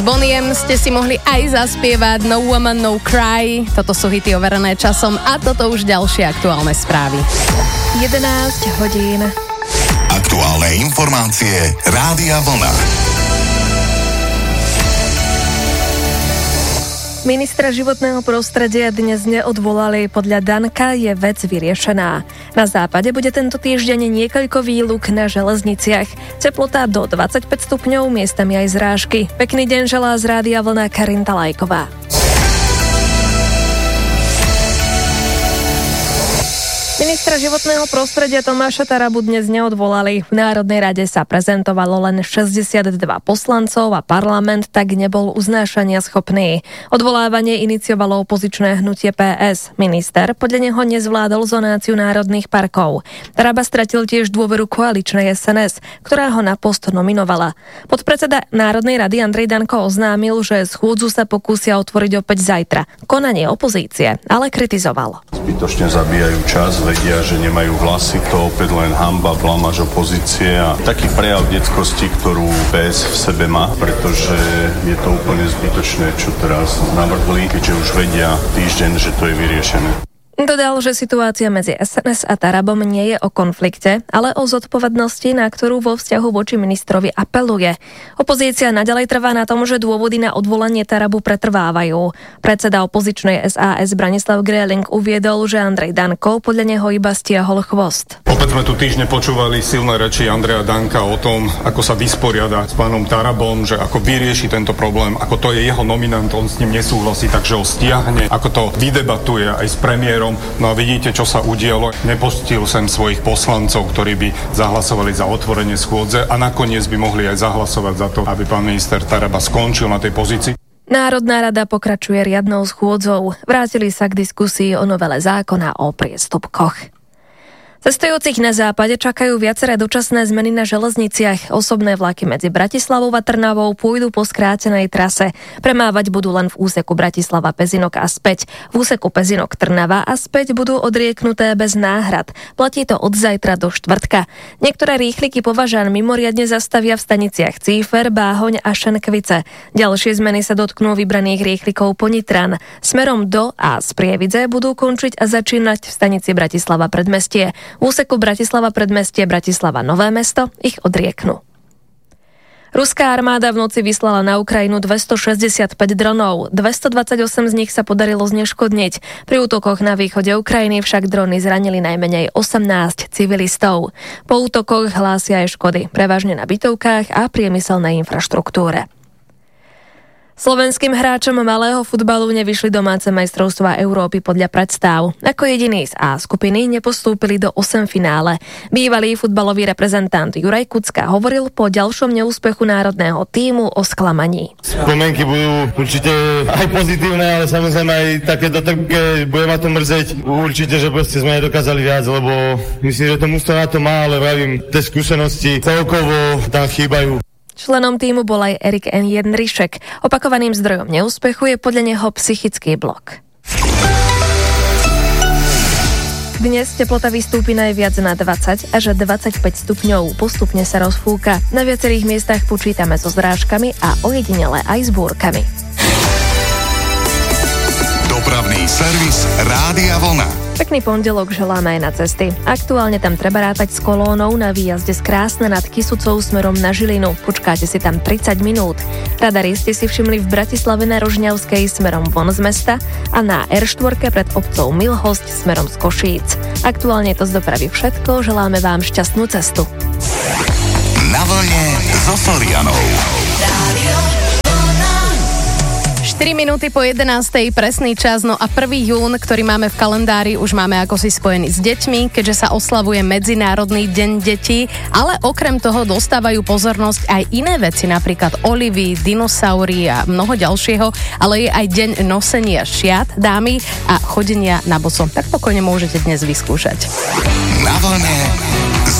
S Boniem ste si mohli aj zaspievať No Woman, No Cry. Toto sú hity overené časom a toto už ďalšie aktuálne správy. 11 hodín. Aktuálne informácie Rádia Vlna. Ministra životného prostredia dnes neodvolali. Podľa Danka je vec vyriešená. Na západe bude tento týždeň niekoľko výluk na železniciach. Teplota do 25 stupňov, miestami aj zrážky. Pekný deň želá z Rádia Vlna Karinta Lajková. Ministra životného prostredia Tomáša Tarabu dnes neodvolali. V Národnej rade sa prezentovalo len 62 poslancov a parlament tak nebol uznášania schopný. Odvolávanie iniciovalo opozičné hnutie PS. Minister podľa neho nezvládol zonáciu národných parkov. Taraba stratil tiež dôveru koaličnej SNS, ktorá ho na post nominovala. Podpredseda Národnej rady Andrej Danko oznámil, že schôdzu sa pokúsia otvoriť opäť zajtra. Konanie opozície ale kritizoval. Zbytočne zabíjajú čas, vedia, že nemajú hlasy, to opäť len hanba, blamáž opozície a taký prejav detskosti, ktorú PS v sebe má, pretože je to úplne zbytočné, čo teraz navrhli, keďže už vedia týždeň, že to je vyriešené. Dodal, že situácia medzi SNS a Tarabom nie je o konflikte, ale o zodpovednosti, na ktorú vo vzťahu voči ministrovi apeluje. Opozícia naďalej trvá na tom, že dôvody na odvolanie Tarabu pretrvávajú. Predseda opozičnej SAS Branislav Gröling uviedol, že Andrej Danko podľa neho iba stiahol chvost. Opäť sme tu týždne počúvali silné reči Andreja Danka o tom, ako sa vysporiada s pánom Tarabom, že ako vyrieši tento problém, ako to je jeho nominant, on s ním nesúhlasí, takže ho stiahne, ako to vydebatuje aj s premiérom. No a vidíte, čo sa udialo. Nepustil sem svojich poslancov, ktorí by zahlasovali za otvorenie schôdze a nakoniec by mohli aj zahlasovať za to, aby pán minister Taraba skončil na tej pozícii. Národná rada pokračuje riadnou schôdzou. Vrátili sa k diskusii o novele zákona o priestupkoch. Cestujúcich na západe čakajú viaceré dočasné zmeny na železniciach. Osobné vlaky medzi Bratislavou a Trnavou pôjdu po skrátenej trase. Premávať budú len v úseku Bratislava-Pezinok a späť. V úseku Pezinok-Trnava a späť budú odrieknuté bez náhrad. Platí to od zajtra do štvrtka. Niektoré rýchliky považan mimoriadne zastavia v staniciach Cífer, Báhoň a Šenkvice. Ďalšie zmeny sa dotknú vybraných rýchlikov po Nitran. Smerom do a z Prievidze budú končiť a začínať v stanici Bratislava Predmestie. V úseku Bratislava Predmestie, Bratislava Nové Mesto ich odrieknú. Ruská armáda v noci vyslala na Ukrajinu 265 dronov. 228 z nich sa podarilo zneškodniť. Pri útokoch na východe Ukrajiny však drony zranili najmenej 18 civilistov. Po útokoch hlásia aj škody, prevažne na bytovkách a priemyselnej infraštruktúre. Slovenským hráčom malého futbalu nevyšli domáce majstrovstvá Európy podľa predstav. Ako jediný z A skupiny nepostúpili do 8 finále. Bývalý futbalový reprezentant Juraj Kucka hovoril po ďalšom neúspechu národného tímu o sklamaní. Spomienky budú určite aj pozitívne, ale samozrejme aj také bude ma to mrzeť. Určite, že proste sme nedokázali viac, lebo myslím, že to mužstvo na to má, ale vravím, tie skúsenosti celkovo tam chýbajú. Členom týmu bol aj Erik N. Jendrišek. Opakovaným zdrojom neúspechu je podľa neho psychický blok. Dnes teplota vystúpi najviac na 20 až 25 stupňov. Postupne sa rozfúka. Na viacerých miestach počítame so zrážkami a ojedinele aj s búrkami. Dopravný servis Rádia Vlna. Pekný pondelok želáme aj na cesty. Aktuálne tam treba rátať s kolónou na výjazde z Krásne nad Kysucou smerom na Žilinu. Počkáte si tam 30 minút. Radary ste si všimli v Bratislave na Rožňavskej smerom von z mesta a na R4 pred obcou Milhosť smerom z Košíc. Aktuálne to z dopravy všetko. Želáme vám šťastnú cestu. Na vlne so Florianou. 4 minúty po 11. presný čas, no a 1. jún, ktorý máme v kalendári, už máme ako si spojený s deťmi, keďže sa oslavuje Medzinárodný deň detí, ale okrem toho dostávajú pozornosť aj iné veci, napríklad olivy, dinosaury a mnoho ďalšieho, ale je aj deň nosenia šiat, dámy a chodenia na boso. Tak pokojne môžete dnes vyskúšať. Na vlne